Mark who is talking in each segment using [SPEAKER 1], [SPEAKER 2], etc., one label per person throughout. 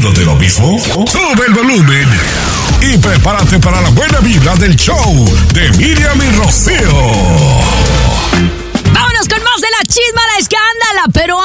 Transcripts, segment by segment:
[SPEAKER 1] ¿Aburrido de lo mismo? Sube el volumen y prepárate para la buena vibra del show de Miriam y Rocío.
[SPEAKER 2] Vámonos con más de la chisma, la escándala. Pero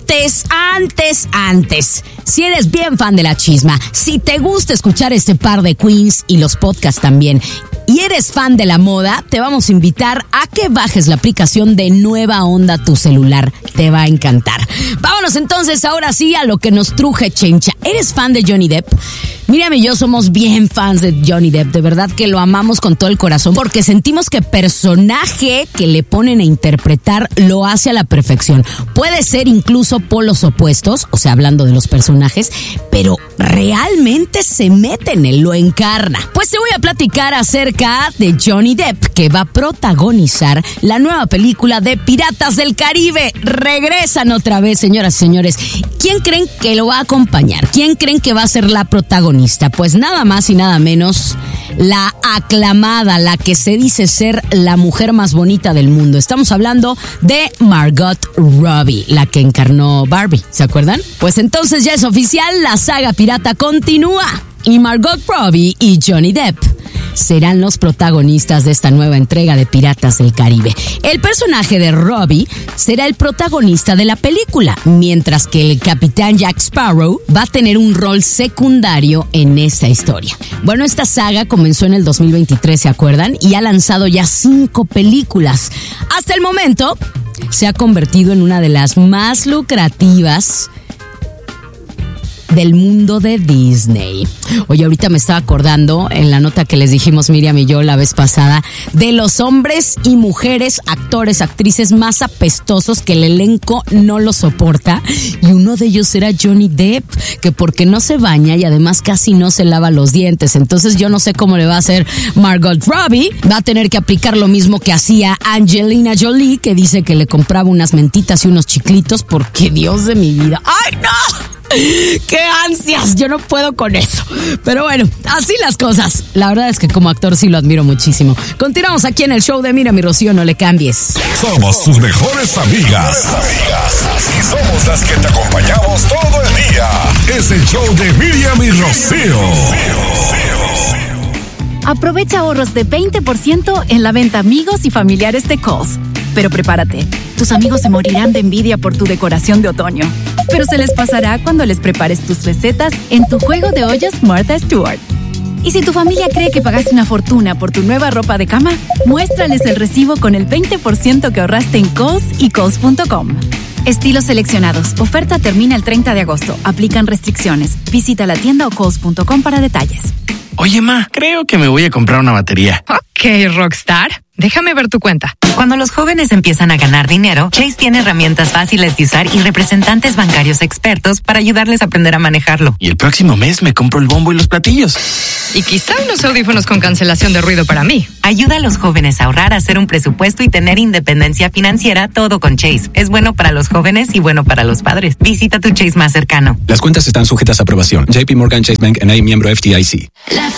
[SPEAKER 2] antes, si eres bien fan de la chisma, si te gusta escuchar este par de queens y los podcasts también, y eres fan de la moda, te vamos a invitar a que bajes la aplicación de Nueva Onda a tu celular. Te va a encantar. Vámonos entonces ahora sí a lo que nos truje, chencha. ¿Eres fan de Johnny Depp? Miriam y yo somos bien fans de Johnny Depp, de verdad que lo amamos con todo el corazón, porque sentimos que personaje que le ponen a interpretar lo hace a la perfección. Puede ser incluso polos opuestos, o sea, hablando de los personajes, pero realmente se mete en él, lo encarna. Pues te voy a platicar acerca de Johnny Depp, que va a protagonizar la nueva película de Piratas del Caribe. Regresan otra vez, señoras y señores. ¿Quién creen que lo va a acompañar? ¿Quién creen que va a ser la protagonista? Pues nada más y nada menos la aclamada, la que se dice ser la mujer más bonita del mundo. Estamos hablando de Margot Robbie, la que encarnó Barbie, ¿se acuerdan? Pues entonces ya es oficial, la saga pirata continúa y Margot Robbie y Johnny Depp serán los protagonistas de esta nueva entrega de Piratas del Caribe. El personaje de Robbie será el protagonista de la película, mientras que el capitán Jack Sparrow va a tener un rol secundario en esta historia. Bueno, esta saga comenzó en el 2023, ¿se acuerdan? Y ha lanzado ya 5 películas. Hasta el momento se ha convertido en una de las más lucrativas del mundo de Disney. Oye, ahorita me estaba acordando en la nota que les dijimos Miriam y yo la vez pasada de los hombres y mujeres, actores, actrices más apestosos que el elenco no lo soporta, y uno de ellos era Johnny Depp, que porque no se baña y además casi no se lava los dientes. Entonces yo no sé cómo le va a hacer Margot Robbie. Va a tener que aplicar lo mismo que hacía Angelina Jolie, que dice que le compraba unas mentitas y unos chiclitos, porque Dios de mi vida. ¡Ay, no! ¡Qué ansias! Yo no puedo con eso. Pero bueno, así las cosas. La verdad es que como actor sí lo admiro muchísimo. Continuamos aquí en el show de Miriam y Rocío, no le cambies.
[SPEAKER 1] Somos tus mejores amigas. Y somos las que te acompañamos todo el día. Es el show de Miriam y Rocío.
[SPEAKER 3] Aprovecha ahorros de 20% en la venta amigos y familiares de Kohl's. Pero prepárate, tus amigos se morirán de envidia por tu decoración de otoño. Pero se les pasará cuando les prepares tus recetas en tu juego de ollas Martha Stewart. Y si tu familia cree que pagaste una fortuna por tu nueva ropa de cama, muéstrales el recibo con el 20% que ahorraste en Kohl's y Kohl's.com. Estilos seleccionados. Oferta termina el 30 de agosto. Aplican restricciones. Visita la tienda o Kohl's.com para detalles.
[SPEAKER 4] Oye, ma, creo que me voy a comprar una batería.
[SPEAKER 5] Ok, Rockstar. Déjame ver tu cuenta.
[SPEAKER 6] Cuando los jóvenes empiezan a ganar dinero, Chase tiene herramientas fáciles de usar y representantes bancarios expertos para ayudarles a aprender a manejarlo.
[SPEAKER 4] Y el próximo mes me compro el bombo y los platillos.
[SPEAKER 5] Y quizá unos audífonos con cancelación de ruido para mí.
[SPEAKER 6] Ayuda a los jóvenes a ahorrar, a hacer un presupuesto y tener independencia financiera, todo con Chase. Es bueno para los jóvenes y bueno para los padres. Visita tu Chase más cercano.
[SPEAKER 7] Las cuentas están sujetas a aprobación. JP Morgan Chase Bank N.A., miembro FDIC.